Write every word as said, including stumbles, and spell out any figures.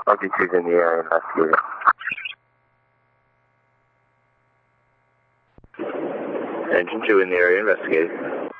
Monkey two's in the area, investigating. Engine two in the area, investigating.